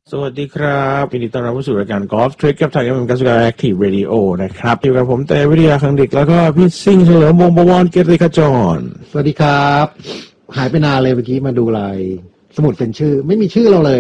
สวัสดีครับยินดีต้อนรับเข้าสู่รายการ Golf Trick กับทางการ Active Radio นะครับอยู่กับผมแต่วิทยาคังเด็กแล้วก็พี่ซิ่งเฉลิมวงศ์บวรเกียรติขจรสวัสดีครับหายไปนานเลยเมื่อกี้มาดูลายสมุดเป็นชื่อไม่มีชื่อเราเลย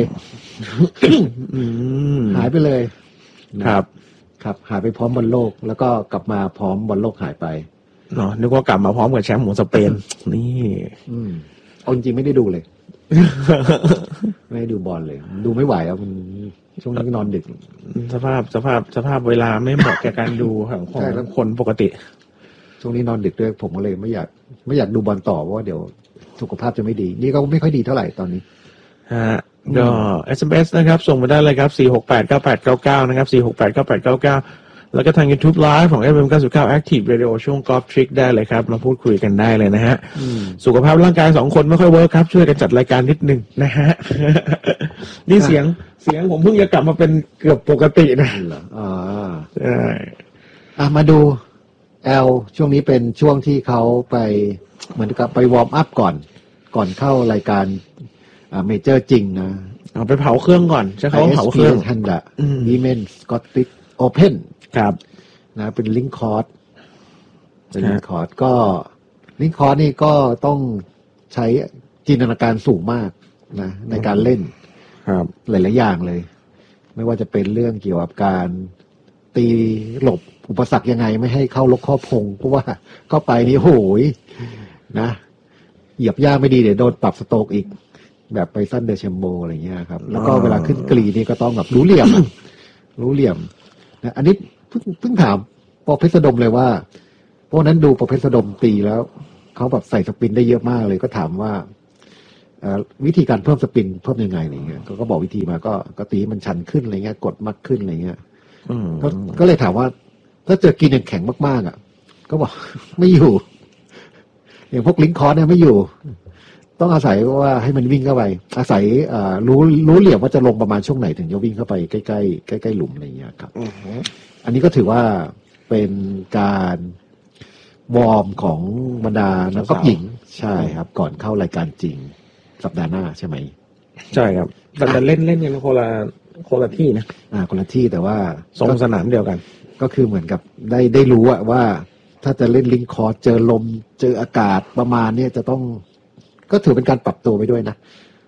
หายไปเลยครับหายไปพร้อมบอลโลกแล้วก็กลับมาพร้อมบอลโลกหายไปเนาะนึกว่ากลับมาพร้อมกับแชมป์ของสเปนนี่เอาจริงไม่ได้ดูเลย ไม่ได้ดูบอลเลยดูไม่ไหวแล้วมันช่วงนี้นอนดึกสภาพเวลาไม่เหมาะแก่การดูของคนปกติช่วงนี้นอนดึกด้วยผมก็เลยไม่อยากดูบอลต่อเพราะว่าเดี๋ยวสุขภาพจะไม่ดีนี่ก็ไม่ค่อยดีเท่าไหร่ตอนนี้ก็ SMS นะครับส่งมาได้เลยครับ4689899นะครับ4689899แล้วก็ทาง YouTube Live ของ FM99 Active Radio ช่วง Golf Trick ได้เลยครับมาพูดคุยกันได้เลยนะฮะสุขภาพร่างกาย2คนไม่ค่อยเวิร์คครับช่วยกันจัดรายการนิดนึงนะฮะ นี่เสียงผมเพิ่งจะกลับมาเป็นเกือบปกตินะใช่มาดูช่วงนี้เป็นช่วงที่เขาไปเหมือนกับไปวอร์มอัพก่อนเข้ารายการเมเจอร์จริงนะเอาไปเผาเครื่องก่อนใช่เขาเผาเครื่องฮันดะWomen Scottish Open ครับนะเป็นลิงคอร์สก็ลิงคอร์สนี่ก็ต้องใช้จินตนาการสูงมากนะในการเล่นครับหลายๆอย่างเลยไม่ว่าจะเป็นเรื่องเกี่ยวกับการตีหลบอุปสรรคยังไงไม่ให้เข้าลกข้อพงเพราะว่าเข้าไปนี่โหยนะเหยียบย่าไม่ดีเดี๋ยวโดนปรับสโตรกอีกแบบไปสั้นเดชมโบอะไรเงี้ยครับแล้วก็เวลาขึ้นกรีนี่ก็ต้องแบบรู้เหลี่ยมนะอันนี้เพิ่งถามปอเพชรดมเลยว่าพวกนั้นดูปอเพชรดมตีแล้วเขาแบบใส่สปินได้เยอะมากเลยก็ถามว่าวิธีการเพิ่มสปินเพิ่มยังไงอะไรเงี้ยก็บอกวิธีมาก็ตีมันชันขึ้นอะไรเงี้ยกดมากขึ้นอะไรเงี้ยก็เลยถามว่าถ้าเจอกินอย่างแข็งมากๆอ่ะก็บอกไม่อยู่อย่างพวกลิงคอร์สเนี่ยไม่อยู่ต้องอาศัยว่าให้มันวิ่งเข้าไปอาศัยรู้เหลี่ยมว่าจะลงประมาณช่วงไหนถึงจะวิ่งเข้าไปใกล้หลุมอะไรเงี้ยครับอันนี้ก็ถือว่าเป็นการวอร์มของบรรดานักกอล์ฟหญิงใช่ครับก่อนเข้ารายการจริงสัปดาห์หน้าใช่ไหมใช่ครับแต่เล่นกันคนละที่นะคนละที่แต่ว่าทรงสนามเดียวกันก็คือเหมือนกับได้รู้ว่าถ้าจะเล่นลิงคอร์สเจอลมเจออากาศประมาณนี้จะต้องก็ถือเป็นการปรับตัวไปด้วยนะ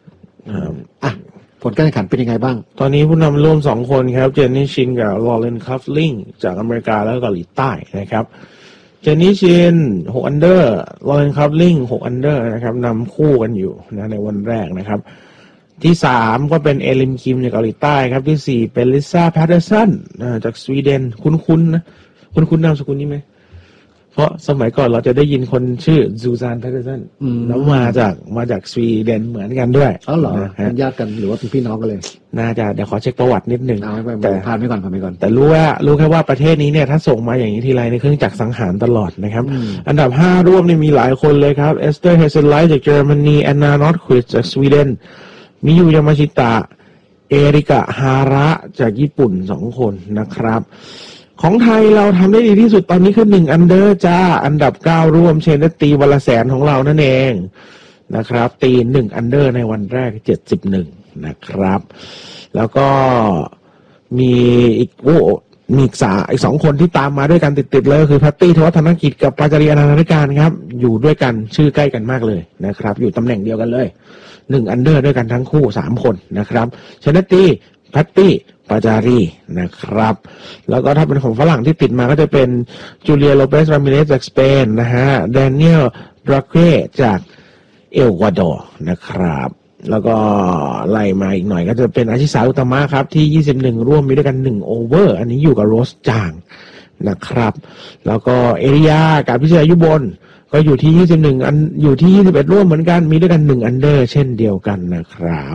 ผลการแข่งขันเป็นยังไงบ้างตอนนี้ผู้นำร่วม2คนครับเจนนี่ชินกับลอเรนคัฟลิงจากอเมริกาและเกาหลีใต้นะครับเจนนี่ชิน6อันเดอร์ลอเรนคัฟลิง6อันเดอร์นะครับนำคู่กันอยู่นะในวันแรกนะครับที่3ก็เป็นเอลิมคิมจากเกาหลีใต้ครับที่4เป็นลิซ่าแพตเทอร์สันจากสวีเดนคุ้นๆนะคุ้นนามสกุลนี้ไหมเพราะสมัยก่อนเราจะได้ยินคนชื่อซูซานแพตเทอร์สันแล้วมาจากสวีเดนเหมือนกันด้วยอ๋อเหรอเป็นญาติกันหรือว่าเป็นพี่น้องกันเลยน่าจะเดี๋ยวขอเช็คประวัตินิดนึงแต่ผ่านไปก่อนแต่รู้แค่ว่าประเทศนี้เนี่ยถ้าส่งมาอย่างนี้ทีไรในเครื่องจักรสังหารตลอดนะครับอันดับ5ร่วมนี่มีหลายคนเลยครับเอสเตอร์เฮเซนไลท์จากเยอรมนีแอนนานอตควิสจากสวีเดนมิยูยามาชิตะเอริกะฮาระจากญี่ปุ่น2คนนะครับของไทยเราทำได้ดีที่สุดตอนนี้คือ1อันเดอร์จ้าอันดับ9ร่วมเชนตีวันละแสนของเรานั่นเองนะครับตี1อันเดอร์ในวันแรก71นะครับแล้วก็มีอีกมีอีก2คนที่ตามมาด้วยกันติดเลยคือแพตตี้ธวัฒนกิจกับปาจารีอนันทการครับอยู่ด้วยกันชื่อใกล้กันมากเลยนะครับอยู่ตำแหน่งเดียวกันเลย1อันเดอร์ด้วยกันทั้งคู่3คนนะครับเชนตีแพตตี้ปาจารีนะครับแล้วก็ถ้าเป็นของฝรั่งที่ติดมาก็จะเป็นจูเลียโลเปสรามิเรสจากสเปนนะฮะแดเนียลดราเก้จากเอลกวาดอร์นะครับแล้วก็ไล่มาอีกหน่อยก็จะเป็นอาชิสาอุตมะครับที่21ร่วมมีด้วยกัน1โอเวอร์อันนี้อยู่กับโรสจางนะครับแล้วก็เอริยากับพิเชษยุบลก็อยู่ที่21อยู่ที่21ร่วมเหมือนกันมีด้วยกัน1อันเดอร์เช่นเดียวกันนะครับ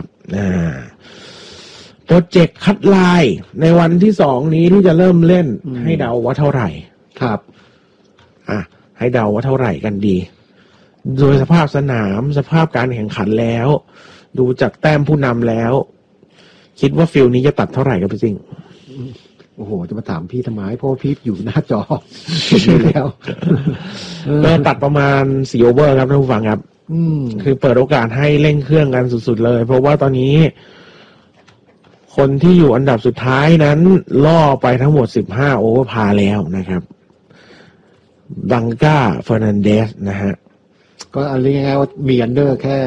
โปรเจกต์คัดลายในวันที่2นี้ที่จะเริ่มเล่นให้เดาว่าเท่าไหร่ครับให้เดาว่าเท่าไหร่กันดีโดยสภาพสนามสภาพการแข่งขันแล้วดูจากแต้มผู้นำแล้วคิดว่าฟิลนี้จะตัดเท่าไหร่ครับพี่ซิงโอ้โหจะมาถามพี่ทำไมเพราะพี่อยู่หน้าจออยู่แล้วก็ตัดประมาณ4โอเวอร์ครับท่านผู้ฟังครับคือเปิดโอกาสให้เร่งเครื่องกันสุดๆเลยเพราะว่าตอนนี้คนที่อยู่อันดับสุดท้ายนั้นล่อไปทั้งหมด15โอเวอร์พาแล้วนะครับบังก้าเฟอร์นันเดสนะฮะก็อะไรง่ายๆว่ามีอันเดอร์แค่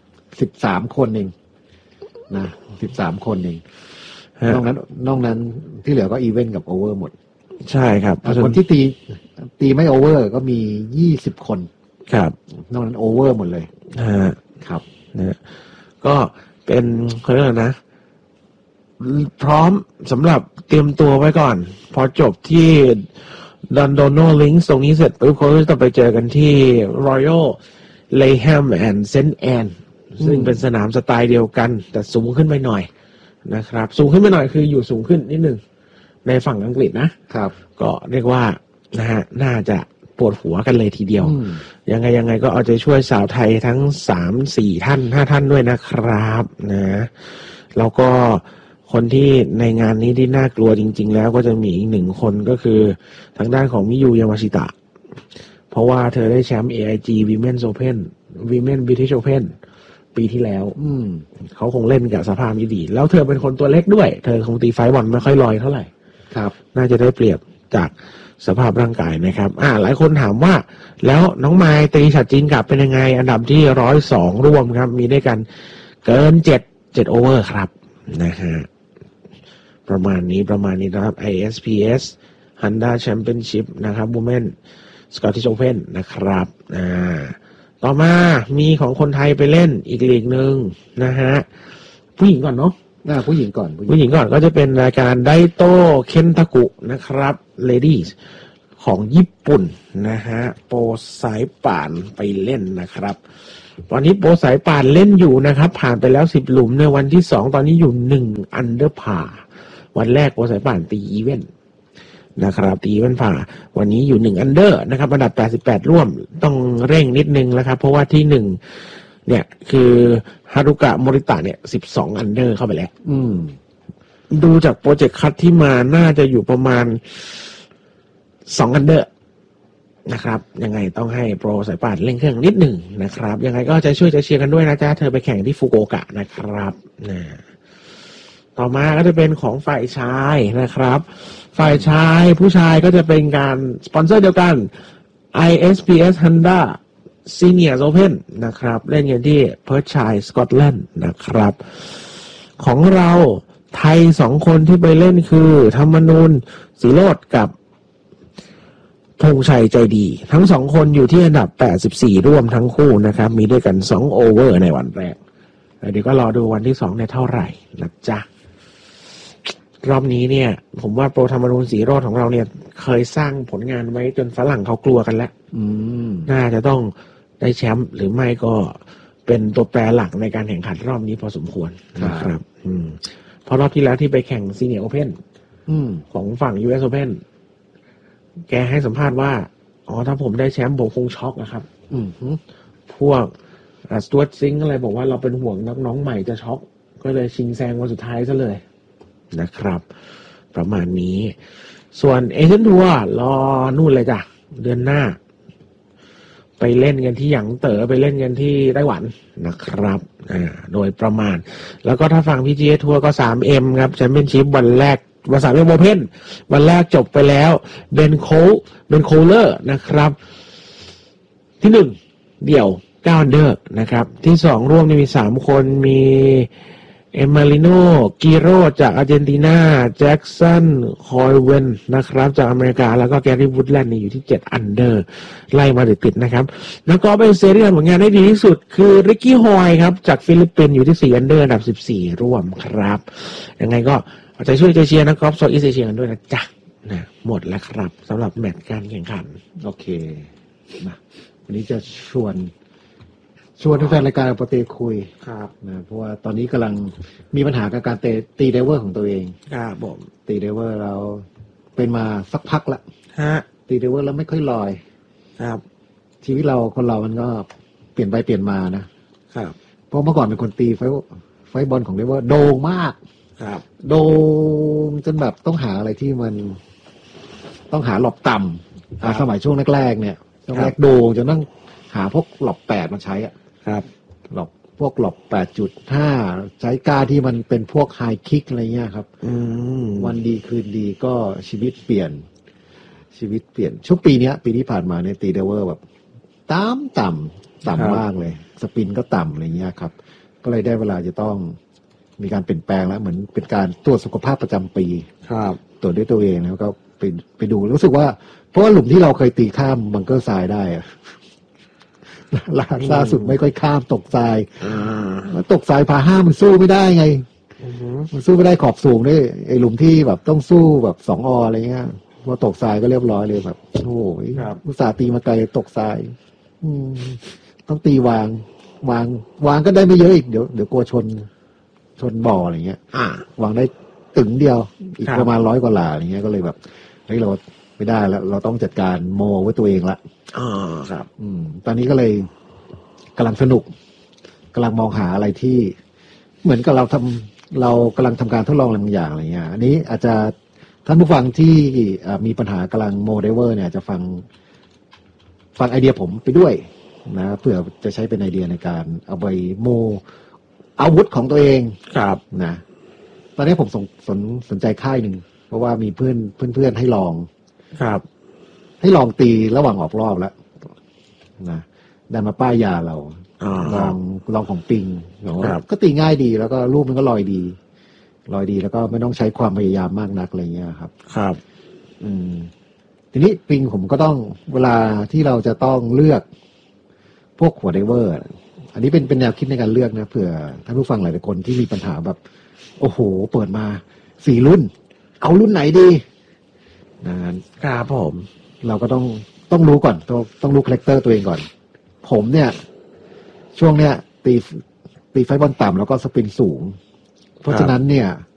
13คนเองนะ13คนเองนอกนั้นที่เหลือก็อีเวนต์กับโอเวอร์หมดใช่ครับคนที่ตีไม่โอเวอร์ก็มี20คนครับนอกนั้นโอเวอร์หมดเลยครับนะก็เป็นเขาเรียกอะไรนะพร้อมสำหรับเตรียมตัวไว้ก่อนพอจบที่ดันโดโนลิงส์ตรงนี้เสร็จปุ๊บเขาจะไปเจอกันที่ Royal Layham and St. Anne ซึ่งเป็นสนามสไตล์เดียวกันแต่สูงขึ้นไปหน่อยนะครับสูงขึ้นไปหน่อยคืออยู่สูงขึ้นนิดนึงในฝั่งอังกฤษนะครับก็เรียกว่านะฮะน่าจะปวดหัวกันเลยทีเดียวยังไงก็เอาใจช่วยสาวไทยทั้ง 3-4 ท่าน 5 ท่านด้วยนะครับนะแล้วก็คนที่ในงานนี้ที่น่ากลัวจริงๆแล้วก็จะมีอีกหนึ่งคนก็คือทางด้านของมิยูยามาชิตะเพราะว่าเธอได้แชมป์ AIG Women's Open Women British Open ปีที่แล้วเขาคงเล่นกับสภาพนี้ดีแล้วเธอเป็นคนตัวเล็กด้วยเธอคงตีไฟบอลไม่ค่อยลอยเท่าไหร่ครับน่าจะได้เปรียบจากสภาพร่างกายนะครับหลายคนถามว่าแล้วน้องไมค์ตีฉัตรจีนกลับเป็นยังไงอันดับที่102ร่วมครับมีด้วยกันเกิน7โอเวอร์ครับนะฮะประมาณนี้นะครับ ISPS Honda Championship นะครับ Women Scottish Open นะครับต่อมามีของคนไทยไปเล่นอีกลีกหนึ่งนะฮะผู้หญิงก่อนเนาะผู้หญิงก่อนก็จะเป็นรายการไดโต้เคนทากุนะครับ Ladies ของญี่ปุ่นนะฮะโปรสายป่านไปเล่นนะครับตอนนี้โปรสายป่านเล่นอยู่นะครับผ่านไปแล้ว10หลุมในวันที่2ตอนนี้อยู่1อันเดอร์พาวันแรกโปรสายป่านตีอีเวนต์นะครับตีอีเวนต์ผ่าวันนี้อยู่1อันเดอร์นะครับอันดับ88ร่วมต้องเร่งนิดนึงนะครับเพราะว่าที่1เนี่ยคือฮารุกะโมริตะเนี่ย12อันเดอร์เข้าไปแล้วดูจากโปรเจกต์คัทที่มาน่าจะอยู่ประมาณ2อันเดอร์นะครับยังไงต้องให้โปรสายป่านเร่งเครื่องนิดหนึ่งนะครับยังไงก็จะช่วยจะเชียร์กันด้วยนะจ๊ะเธอไปแข่งที่ฟุกุโอกะนะครับต่อมาก็จะเป็นของฝ่ายชายนะครับฝ่ายชายผู้ชายก็จะเป็นการสปอนเซอร์เดียวกัน ISPS Honda Senior Open นะครับเล่นกันที่เพิร์ธชัยสกอตแลนด์นะครับของเราไทย2คนที่ไปเล่นคือธรรมนูญศรีโรจน์กับธงชัยใจดีทั้ง2คนอยู่ที่อันดับ84ร่วมทั้งคู่นะครับมีด้วยกัน2โอเวอร์ในวันแรกเดี๋ยวก็รอดูวันที่2เนี่ยเท่าไหร่นะจ๊ะรอบนี้เนี่ยผมว่าโปรธรรมนูญศรีโรจน์ของเราเนี่ยเคยสร้างผลงานไว้จนฝรั่งเขากลัวกันแล้วน่าจะต้องได้แชมป์หรือไม่ก็เป็นตัวแปรหลักในการแข่งขันรอบนี้พอสมควรนะครับเพราะรอบที่แล้วที่ไปแข่งซีเนียร์โอเพ่นของฝั่ง US Open แกให้สัมภาษณ์ว่าถ้าผมได้แชมป์ผมคงช็อกนะครับพวกสตูartซิงค์อะไรบอกว่าเราเป็นห่วงนักน้องใหม่จะช็อกก็เลยชิงแซงวันสุดท้ายซะเลยนะครับประมาณนี้ส่วนเอเชียนทัวร์รอนู่นเลยจ้ะเดือนหน้าไปเล่นกันที่หยางเต๋อไปเล่นกันที่ไต้หวันนะครับโดยประมาณแล้วก็ถ้าฝั่ง PGA ทัวร์ก็ 3M ครับแชมเปี้ยนชิพวันแรกวัน3M Open วันแรกจบไปแล้วเบนโคเลอร์นะครับที่1เดี่ยว9อันเดอร์นะครับที่2ร่วมนี่มี3คนมีเอมาริโนกิโรจากอาร์เจนตินาแจ็คสันคอยเวนนะครับจากอเมริกาแล้วก็แกรี่วูดแลนด์นี่อยู่ที่7อันเดอร์ไล่มาติดๆนะครับนักกอล์ฟเป็นเซเรียนผลงานได้ดีที่สุดคือริกกี้ฮอยครับจากฟิลิปปินส์อยู่ที่4อันเดอร์อันดับ14ร่วมครับยังไงก็เอาใจช่วยใจเชียร์นักกอล์ฟโซนอีสเอเชียกันด้วยนะจ๊ะหมดแล้วครับสำหรับแมตช์การแข่งขันโอเคมาวันนี้จะชวนแฟนรายการปเตคุยครับนะเพราะว่าตอนนี้กำลังมีปัญหากับการตีไดเวอร์ของตัวเองครับผมตีไดเวอร์เราเป็นมาสักพักละตีไดเวอร์แล้วไม่ค่อยลอยครับชีวิตเราคนเรามันก็เปลี่ยนไปเปลี่ยนมานะครับเพราะเมื่อก่อนเป็นคนตีไฟบอลของไดเวอร์โด่งมากครับโด่งจนแบบต้องหาอะไรที่มันต้องหาหลบต่ำสมัยช่วงแรกๆเนี่ยช่วงแรกโด่งจนต้องหาพวกหลบ8มาใช้อ่ะครับหลบพวกหลบ 8.5 ใช้ก้าที่มันเป็นพวกไฮคิกอะไรเงี้ยครับวันดีคืนดีก็ชีวิตเปลี่ยนช่วงปีที่ผ่านมาเนี่ยตีเดเวอร์แบบต่ำมากเลยสปินก็ต่ำอะไรเงี้ยครับก็เลยได้เวลาจะต้องมีการเปลี่ยนแปลงแล้วเหมือนเป็นการตรวจสุขภาพประจำปีครับตรวจด้วยตัวเองแล้วก็ไปดูรู้สึกว่าเพราะว่าหลุมที่เราเคยตีข้ามบังเกอร์ทรายได้อะล่าสุดไม่ค่อยข้ามตกทรายแล้วตกทรายพา5มันสู้ไม่ได้ไงมันสู้ไม่ได้ขอบสูงด้วยไอ้หลุมที่แบบต้องสู้แบบ2 ออะไรเงี้ยพอตกทรายก็เรียบร้อยเลยแบบโอ้ยอุตส่าห์ตีมาไกลตกทรายต้องตีวางก็ได้ไม่เยอะอีกเดี๋ยวกลัวชนบ่ออะไรเงี้ยวางได้ตึงเดียวอีกประมาณ100 กว่าหลาอะไรเงี้ยก็เลยแบบเฮ้ยเราไม่ได้แล้วเราต้องจัดการโมไว้ตัวเองละครับตอนนี้ก็เลยกำลังสนุกกำลังมองหาอะไรที่เหมือนกับเรากำลังทำการทดลองอะไรบางอย่างอะไรเงี้ยอันนี้อาจจะท่านผู้ฟังที่มีปัญหากำลังโมเดเวอร์เนี่ยจะฟังไอเดียผมไปด้วยนะเพื่อจะใช้เป็นไอเดียในการเอาไปโมอาวุธของตัวเองครับนะตอนนี้ผมสนใจค่ายหนึ่งเพราะว่ามีเพื่อนให้ลองครับให้ลองตีระหว่างออกรอบแล้วนะได้มาป้ายยาเราลองของปิงก็ตีง่ายดีแล้วก็รูปมันก็ลอยดีแล้วก็ไม่ต้องใช้ความพยายามมากนักอะไรเงี้ยครับครับทีนี้ปิงผมก็ต้องเวลาที่เราจะต้องเลือกพวกหัวไดเวอร์อันนี้เป็นแนวคิดในการเลือกนะเผื่อท่านผู้ฟังหลายๆคนที่มีปัญหาแบบโอ้โหเปิดมา4 รุ่นเอารุ่นไหนดีครับผมเราก็ต้องรู้ก่อนต้องรู้คาแรคเตอร์ตัวเองก่อนผมเนี่ยช่วงเนี้ยตีไฟบอลต่ำแล้วก็สปินสูงเพราะฉะนั้นเนี่ย